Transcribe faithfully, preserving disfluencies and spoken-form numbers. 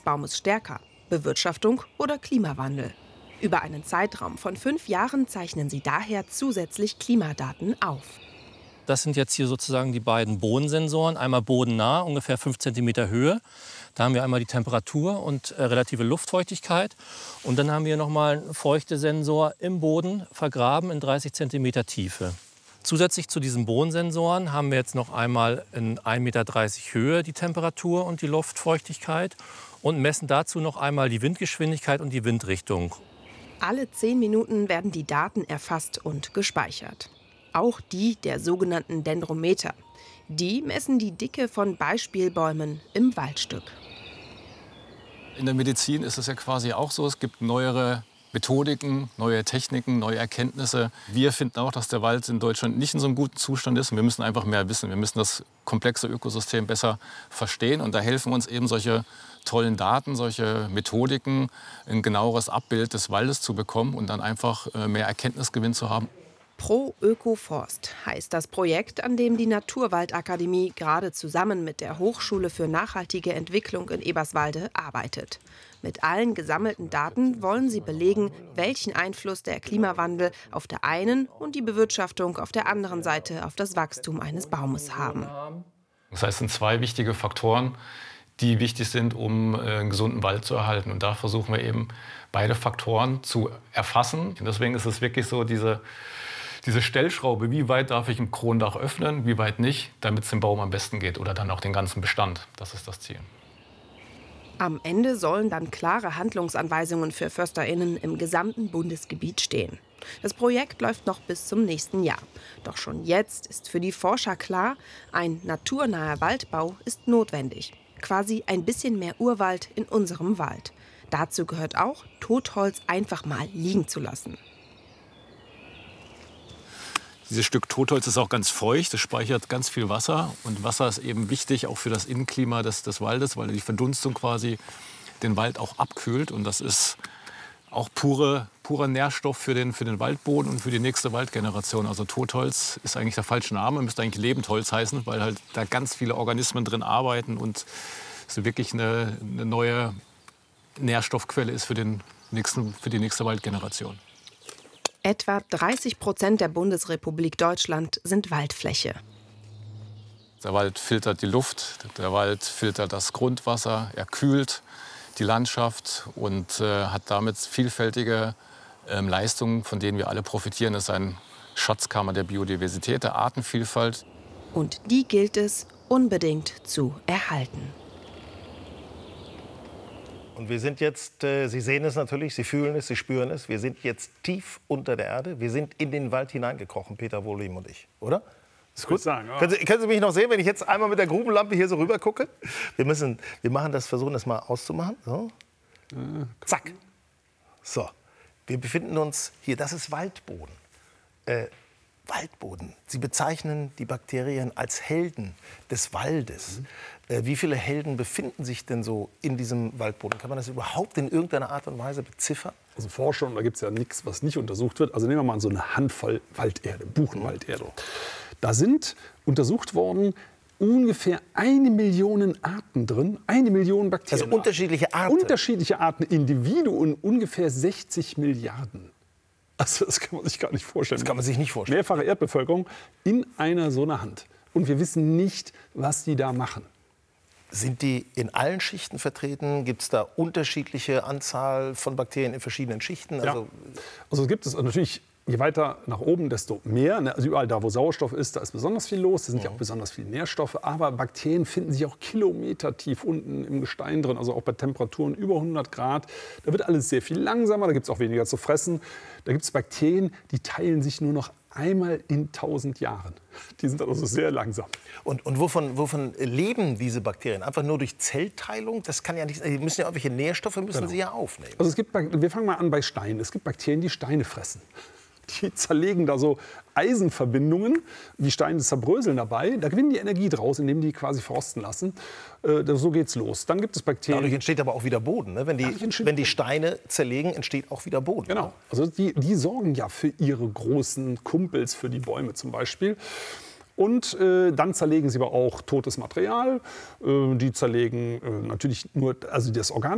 Baumes stärker? Bewirtschaftung oder Klimawandel? Über einen Zeitraum von fünf Jahren zeichnen sie daher zusätzlich Klimadaten auf. Das sind jetzt hier sozusagen die beiden Bodensensoren. Einmal bodennah, ungefähr fünf Zentimeter Höhe. Da haben wir einmal die Temperatur und äh, relative Luftfeuchtigkeit. Und dann haben wir noch mal einen Feuchtesensor im Boden vergraben in dreißig Zentimeter Tiefe. Zusätzlich zu diesen Bodensensoren haben wir jetzt noch einmal in ein Meter dreißig Höhe die Temperatur und die Luftfeuchtigkeit und messen dazu noch einmal die Windgeschwindigkeit und die Windrichtung. Alle zehn Minuten werden die Daten erfasst und gespeichert. Auch die der sogenannten Dendrometer. Die messen die Dicke von Beispielbäumen im Waldstück. In der Medizin ist es ja quasi auch so, es gibt neuere Methodiken, neue Techniken, neue Erkenntnisse. Wir finden auch, dass der Wald in Deutschland nicht in so einem guten Zustand ist. Und wir müssen einfach mehr wissen. Wir müssen das komplexe Ökosystem besser verstehen. Und da helfen uns eben solche tollen Daten, solche Methodiken, ein genaueres Abbild des Waldes zu bekommen und dann einfach mehr Erkenntnisgewinn zu haben. Pro Ökoforst heißt das Projekt, an dem die Naturwaldakademie gerade zusammen mit der Hochschule für nachhaltige Entwicklung in Eberswalde arbeitet. Mit allen gesammelten Daten wollen sie belegen, welchen Einfluss der Klimawandel auf der einen und die Bewirtschaftung auf der anderen Seite auf das Wachstum eines Baumes haben. Das heißt, es sind zwei wichtige Faktoren, die wichtig sind, um einen gesunden Wald zu erhalten. Und da versuchen wir eben, beide Faktoren zu erfassen. Und deswegen ist es wirklich so, diese Diese Stellschraube, wie weit darf ich im Kronendach öffnen, wie weit nicht, damit es dem Baum am besten geht oder dann auch den ganzen Bestand. Das ist das Ziel. Am Ende sollen dann klare Handlungsanweisungen für FörsterInnen im gesamten Bundesgebiet stehen. Das Projekt läuft noch bis zum nächsten Jahr. Doch schon jetzt ist für die Forscher klar, ein naturnaher Waldbau ist notwendig. Quasi ein bisschen mehr Urwald in unserem Wald. Dazu gehört auch, Totholz einfach mal liegen zu lassen. Dieses Stück Totholz ist auch ganz feucht, es speichert ganz viel Wasser. Und Wasser ist eben wichtig auch für das Innenklima des, des Waldes, weil die Verdunstung quasi den Wald auch abkühlt. Und das ist auch pure, purer Nährstoff für den, für den Waldboden und für die nächste Waldgeneration. Also Totholz ist eigentlich der falsche Name, müsste eigentlich Lebendholz heißen, weil halt da ganz viele Organismen drin arbeiten und es wirklich eine, eine neue Nährstoffquelle ist für, den nächsten, für die nächste Waldgeneration. Etwa dreißig Prozent der Bundesrepublik Deutschland sind Waldfläche. Der Wald filtert die Luft, der Wald filtert das Grundwasser, er kühlt die Landschaft und äh, hat damit vielfältige äh, Leistungen, von denen wir alle profitieren. Das ist eine Schatzkammer der Biodiversität, der Artenvielfalt. Und die gilt es unbedingt zu erhalten. Und wir sind jetzt, äh, Sie sehen es natürlich, Sie fühlen es, Sie spüren es. Wir sind jetzt tief unter der Erde. Wir sind in den Wald hineingekrochen, Peter Wohlleben und ich, oder? Ist gut? Sagen, ja. können, Sie, können Sie mich noch sehen, wenn ich jetzt einmal mit der Grubenlampe hier so rüber gucke? Wir, müssen, wir machen das, versuchen das mal auszumachen. So. Zack. So. Wir befinden uns hier, das ist Waldboden. Äh, Waldboden. Sie bezeichnen die Bakterien als Helden des Waldes. Mhm. Äh, wie viele Helden befinden sich denn so in diesem Waldboden? Kann man das überhaupt in irgendeiner Art und Weise beziffern? Also Forschung, da gibt es ja nichts, was nicht untersucht wird. Also nehmen wir mal so eine Handvoll Walderde, Buchenwalderde. Da sind untersucht worden ungefähr eine Million Arten drin, eine Million Bakterien. Also unterschiedliche Arten? Unterschiedliche Arten, Individuen, ungefähr sechzig Milliarden. Also das kann man sich gar nicht vorstellen. Das kann man sich nicht vorstellen. Mehrfache Erdbevölkerung in einer so einer Hand. Und wir wissen nicht, was die da machen. Sind die in allen Schichten vertreten? Gibt es da unterschiedliche Anzahl von Bakterien in verschiedenen Schichten? Also, ja. also gibt es natürlich, je weiter nach oben, desto mehr. Also überall da, wo Sauerstoff ist, da ist besonders viel los. Da sind ja auch besonders viele Nährstoffe. Aber Bakterien finden sich auch kilometertief unten im Gestein drin. Also auch bei Temperaturen über hundert Grad. Da wird alles sehr viel langsamer. Da gibt es auch weniger zu fressen. Da gibt es Bakterien, die teilen sich nur noch einmal in tausend Jahren. Die sind also sehr langsam. Und, und wovon, wovon leben diese Bakterien? Einfach nur durch Zellteilung? Das kann ja nicht. Die müssen ja irgendwelche Nährstoffe müssen genau. sie ja aufnehmen. Also es gibt, wir fangen mal an bei Steinen. Es gibt Bakterien, die Steine fressen. Die zerlegen da so Eisenverbindungen, die Steine zerbröseln dabei. Da gewinnen die Energie draus, indem die quasi verrosten lassen. Äh, so geht's los. Dann gibt es Bakterien. Dadurch entsteht aber auch wieder Boden. Ne? Wenn, die, wenn die Steine zerlegen, entsteht auch wieder Boden. Genau. Also die, die sorgen ja für ihre großen Kumpels, für die Bäume zum Beispiel. Und äh, dann zerlegen sie aber auch totes Material. Äh, die zerlegen äh, natürlich nur also das Organ.